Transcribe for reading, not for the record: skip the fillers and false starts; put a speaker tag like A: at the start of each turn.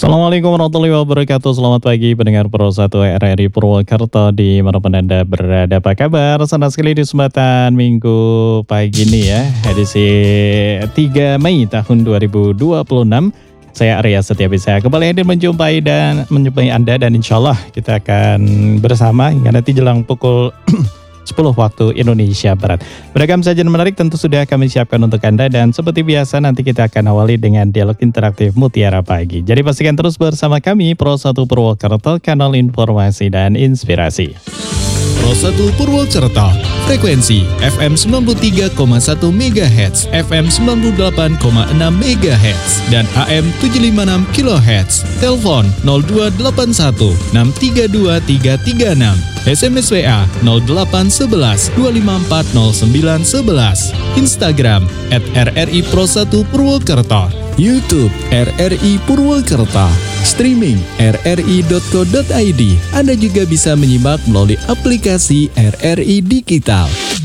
A: Assalamualaikum warahmatullahi wabarakatuh. Selamat pagi pendengar Pro 1 RRI Purwokerto di manapun Anda berada. Apa kabar? Senang sekali di kesempatan Minggu pagi ini ya, edisi 3 Mei tahun 2026. Saya Arya Setiabisa kembali hadir menjumpai Anda, dan insya Allah kita akan bersama hingga nanti jelang pukul 10 waktu Indonesia Barat. Beragam sajian menarik tentu sudah kami siapkan untuk Anda, dan seperti biasa nanti kita akan awali dengan dialog interaktif Mutiara Pagi. Jadi pastikan terus bersama kami Pro 1 Purwokerto, kanal informasi dan inspirasi.
B: Pro 1 Purwokerto, frekuensi FM 93,1 MHz, FM 98,6 MHz, dan AM 756 kHz. Telepon 0281 632 336. SMS WA 0811 254 0911. Instagram @RRI Pro 1 Purwokerto. YouTube RRI Purwokerto. Streaming rri.co.id. Anda juga bisa menyimak melalui aplikasi RRI Digital.